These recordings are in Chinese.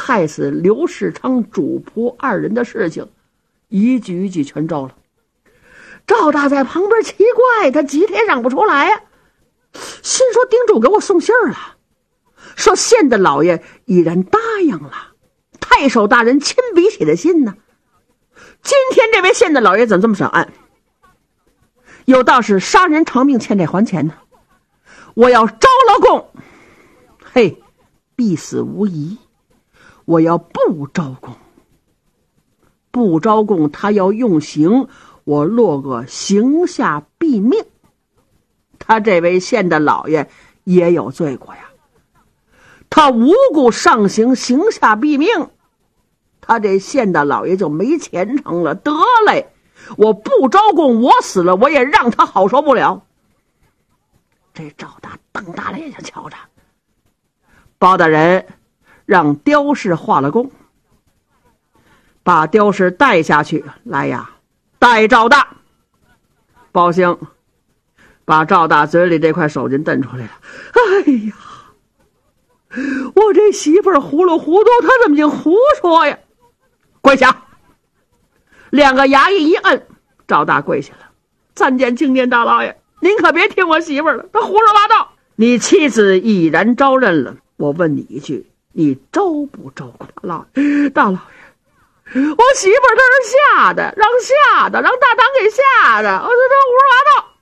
害死刘世昌主仆2人的事情，一句一句全招了。赵大在旁边奇怪，他急他也嚷不出来呀，心说丁主给我送信儿了，说县的老爷已然答应了，太守大人亲笔写的信呢。今天这位县的老爷怎么这么审案？有道是杀人偿命，欠债还钱呢。我要招了供，嘿，必死无疑。我要不招供，不招供，他要用刑，我落个刑下毙命。他这位县的老爷也有罪过呀，他无故上刑，刑下毙命，他这县的老爷就没前程了。得嘞，我不招供，我死了，我也让他好受不了。这赵大瞪大了眼睛瞧着，包大人让刁氏画了供，把刁氏带下去。来呀，带赵大。包兴把赵大嘴里这块手巾瞪出来了。哎呀，我这媳妇儿糊里糊涂，她怎么就胡说呀？跪下！2个衙役一摁，赵大跪下了。参见青天大老爷，您可别听我媳妇儿了，她胡说八道。你妻子已然招认了，我问你一句，你招不招供？大老爷，我媳妇儿她是吓的，让大堂给吓的，我这胡说八道。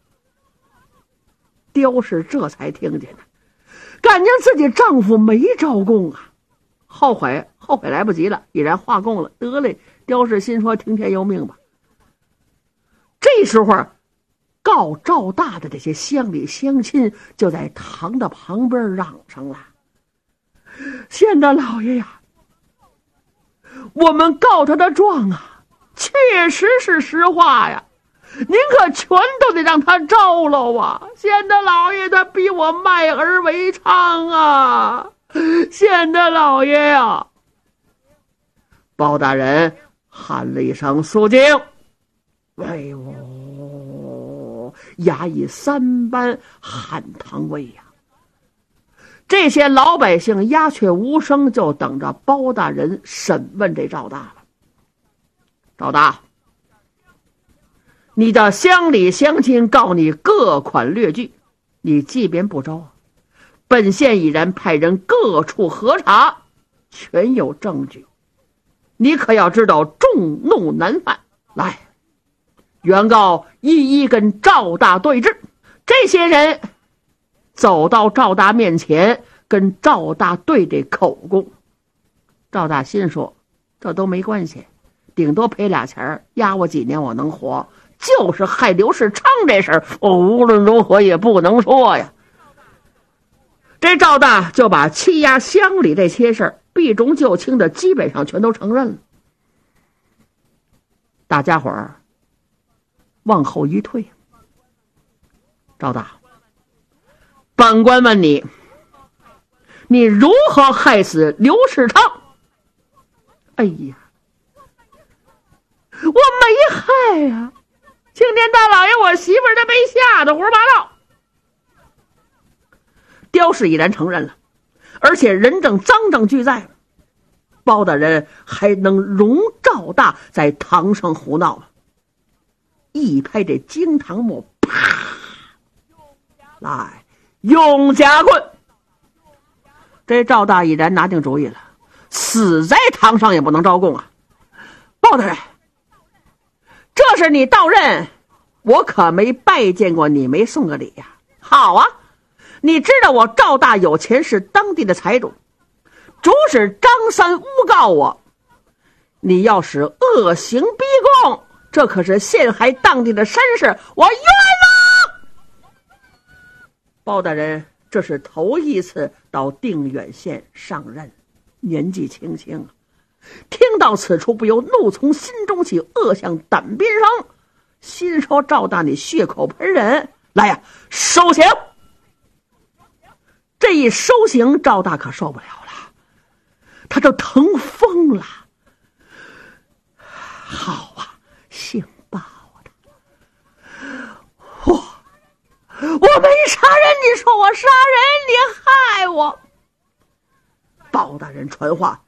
刁氏这才听见呢，感情自己丈夫没招供啊，后悔来不及了，已然画供了。得嘞，刁氏心说听天由命吧。这时候告赵大的这些乡里乡亲就在堂的旁边嚷上了：县大老爷呀，我们告他的状啊，确实是实话呀，您可全都得让他招了啊！县大老爷他逼我卖儿为娼啊！县大老爷呀！包大人喊了一声：肃静！哎呦，衙役3班喊堂位呀！这些老百姓鸦雀无声，就等着包大人审问这赵大了。赵大，你的乡里乡亲告你各款劣据，你即便不招，本县已然派人各处核查，全有证据。你可要知道众怒难犯。来，原告一一跟赵大对质。这些人走到赵大面前，跟赵大对这口供。赵大心说，这都没关系，顶多赔俩钱，压我几年我能活，就是害刘世昌这事儿，我无论如何也不能说呀。这赵大就把欺压乡里这些事儿避重就轻的基本上全都承认了。大家伙儿往后一退。赵大，本官问你，你如何害死刘世昌？哎呀，我没害呀！青天大老爷，我媳妇儿她被吓得胡说八道。刁氏已然承认了，而且人证赃证俱在，包大人还能容赵大在堂上胡闹吗？一拍这惊堂木，啪！来，用夹棍！这赵大已然拿定主意了，死在堂上也不能招供啊！包大人，这是你到任，我可没拜见过你没送个礼呀。好啊，你知道我赵大有钱，是当地的财主，主使张三诬告我，你要是恶行逼供，这可是陷害当地的绅士，我冤枉！包大人这是头一次到定远县上任，年纪轻轻，听到此处不由怒从心中起，恶向胆边生，心说赵大你血口喷人，来呀，收刑！这一收刑，赵大可受不了了，他都疼疯了。好啊，姓包的，我没杀人，你说我杀人，你害我。包大人传话，